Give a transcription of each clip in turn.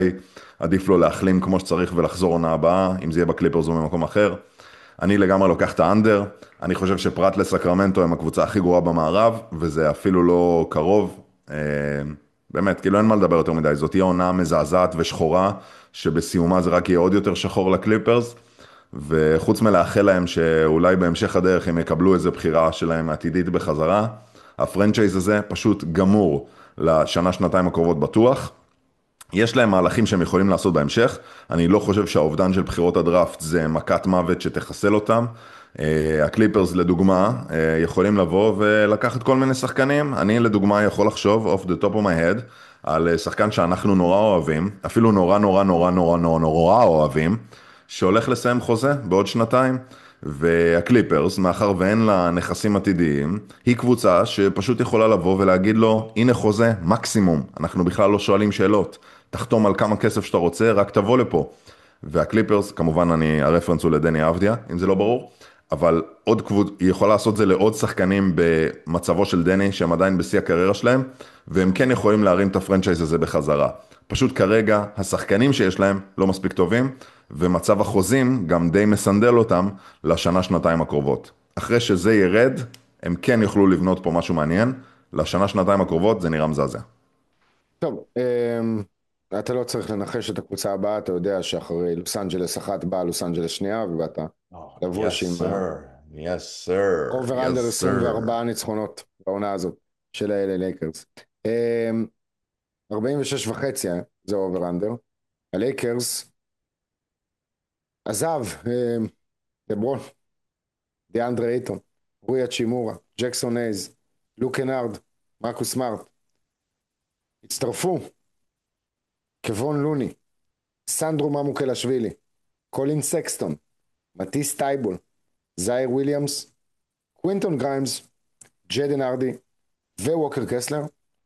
עדיף לו להחלים כמו שצריך ולחזור עונה הבאה, אם זה יהיה בקליפרס או במקום אחר. אני לגמרי לוקח את האנדר, אני חושב שפרט לסקרמנטו הם הקבוצה הכי גרועה במערב, וזה אפילו לא קרוב. באמת, כאילו אין מה לדבר יותר מדי, זאת תהיה עונה מזעזעת ושחורה, שבסיומה זה רק יהיה עוד יותר שחור לקליפרס, וחוץ מלאחל להם שאולי בהמשך הדרך הם יקבלו איזו בחירה שלהם עתידית בחזרה, הפרנצ'ייז הזה פשוט גמור לשנה, שנתיים הקרובות בטוח. יש להם מהלכים שהם יכולים לעשות בהמשך, אני לא חושב שהאובדן של בחירות הדראפט זה מכת מוות שתחסל אותם. הקליפרס לדוגמה יכולים לבוא ולקחת כל מיני שחקנים, אני לדוגמה יכול לחשוב off the top of my head על שחקן שאנחנו נורא אוהבים, אפילו נורא נורא נורא נורא נורא נורא אוהבים, שהולך לסיים חוזה בעוד שנתיים, והקליפרס, מאחר ואין לה נכסים עתידיים, היא קבוצה שפשוט יכולה לבוא ולהגיד לו, הנה חוזה, מקסימום, אנחנו בכלל לא שואלים שאלות, תחתום על כמה כסף שאתה רוצה, רק תבוא לפה. והקליפרס, כמובן הרפרנס הוא לדני אבדיה, אם זה לא ברור, אבל היא יכולה לעשות זה לעוד שחקנים במצבו של דני, שהם עדיין בשיא הקריירה שלהם, והם כן יכולים להרים את הפרנצ'ייז הזה בחזרה. פשוט כרגע, השחקנים שיש להם לא מספיק טובים, ומצב החוזים גם די מסנדל אותם לשנה, שנתיים הקרובות. אחרי שזה ירד, הם כן יוכלו לבנות פה משהו מעניין, לשנה, שנתיים הקרובות זה נראה מזעזע. טוב, אתה לא צריך לנחש את הקבוצה הבאה, אתה יודע שאחרי לוס אנג'לס אחת באה לוס אנג'לס שנייה, ובאת Oh, לבוש yes, עם sir. Yes, sir. אובר Yes, אנדר sir. 24 ניצחונות בעונה הזאת של ה-LA לייקרס. 46 וחצי זה אובר אנדר. הלייקרס עזב לברון, דיאנדרה אייטון, רוי אצ'ימורה, ג'קסון הייז, לוק קנארד, מרקוס סמארט. הצטרפו קוון לוני, סנדרו ממוקלשווילי, קולין סקסטון, מטיס טייבול, זייר וויליאמס, קווינטון גריימס, ג'דן ארדי וווקר קסלר.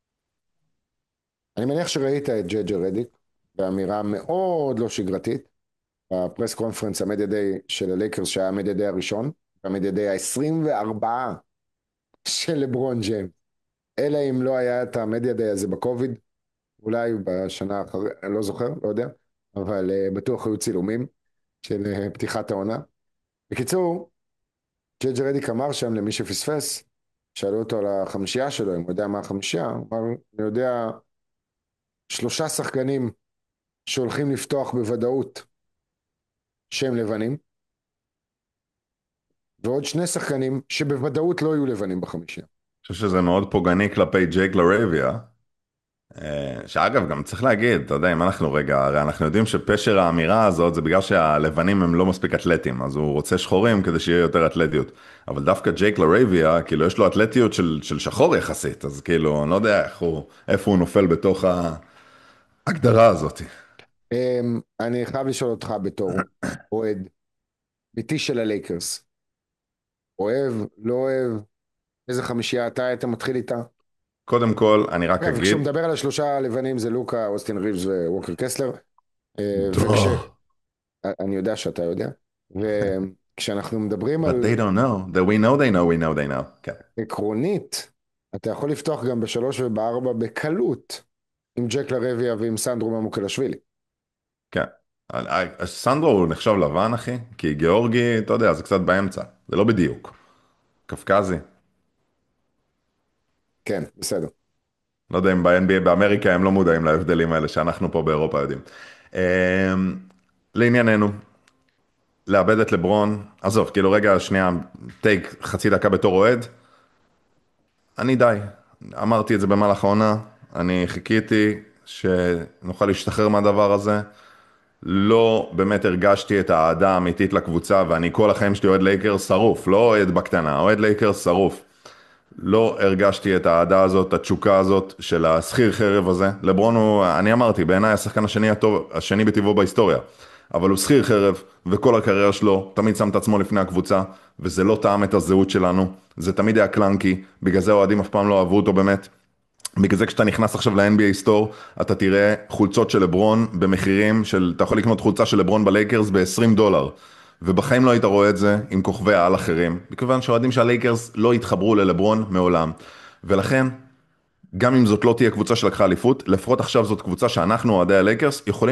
אני מניח שראית את ג'ג'ה רדיק באמירה מאוד לא שגרתית בפרס קונפרנס המדיה דיי של הלייקרס, שהיה המדיה דיי הראשון, המדיה דיי ה-24 של לברון ג'יימס. אלא אם לא היה את המדיה דיי הזה בקוביד, אולי בשנה אחרי, אני לא זוכר, לא יודע, אבל בטוח היו צילומים של פתיחת העונה. בקיצור, ג'ג'ה רדיק אמר שם למי שפספס, שאלו אותו על החמישייה שלו, אם הוא יודע מה החמישייה, הוא אמר, אני יודע 3 שחקנים שהולכים לפתוח בוודאות שהם לבנים, ועוד 2 שחקנים שבוודאות לא יהיו לבנים בחמישייה. אני חושב שזה מאוד פוגעני כלפי ג'ייק לרייביה, שאגב גם צריך להגיד, אתה יודע, אם אנחנו רגע, הרי אנחנו יודעים שפשר האמירה הזאת זה בגלל שהלבנים הם לא מספיק אתלטים, אז הוא רוצה שחורים כדי שיהיה יותר אתלטיות, אבל דווקא ג'ייק לרייביה, כאילו יש לו אתלטיות של שחור יחסית, אז כאילו, אני לא יודע איפה הוא נופל בתוך ההגדרה הזאת. אני חייב לשאול אותך בתור אוהד ביתי של הלייקרס, אוהב, לא אוהב, איזה חמישייה אתה היית מתחיל איתה? קודם כל, אני רק אגב, אגיד, כשהוא מדבר על ה3 הלבנים זה לוקה, אוסטין ריבס וווקר קסלר, וכש... אני יודע שאתה יודע, וכשאנחנו מדברים but על they don't know, that we know they know, we know they know, כן. עקרונית, אתה יכול לפתוח גם ב3 וב4 בקלות, עם ג'ק לרביה ועם סנדרו ממוקלשווילי. כן. סנדרו הוא נחשב לבן, אחי, כי גיאורגי, אתה יודע, זה קצת באמצע, זה לא בדיוק. קפקזי. כן, בסדר. לא יודע אם ב-NBA באמריקה הם לא מודעים להבדלים האלה שאנחנו פה באירופה יודעים. לענייננו, לאבד את לברון, עזוב, כאילו רגע שנייה, טייק חצי דקה בתור אוהד, אני די, אמרתי את זה במהלך העונה, אני חיכיתי שנוכל להשתחרר מהדבר הזה, לא באמת הרגשתי את האהדה האמיתית לקבוצה, ואני כל החיים שלי אוהד לייקרס שרוף, לא אוהד בקטנה, אוהד לייקרס שרוף. לא הרגשתי את האהדה הזאת, את התשוקה הזאת של השכיר חרב הזה. לברון הוא, אני אמרתי, בעיניי השחקן השני בטבעו בהיסטוריה. אבל הוא שכיר חרב, וכל הקריירה שלו תמיד שם את עצמו לפני הקבוצה, וזה לא טעם את הזהות שלנו. זה תמיד היה קלנקי, בגלל זה האוהדים אף פעם לא אהבו אותו באמת. בגלל זה כשאתה נכנס עכשיו ל-NBA סטור, אתה תראה חולצות של לברון במחירים של, אתה יכול לקנות חולצה של לברון בלייקרס ב-$20, ובחיים לא היית רואה את זה עם כוכבי העל אחרים, מכיוון שהאוהדים של הלייקרס לא התחברו ללברון מעולם, ולכן, גם אם זאת לא תהיה קבוצה שלקחה אליפות, לפחות עכשיו זאת קבוצה שאנחנו, אוהדי הלייקרס, יכולים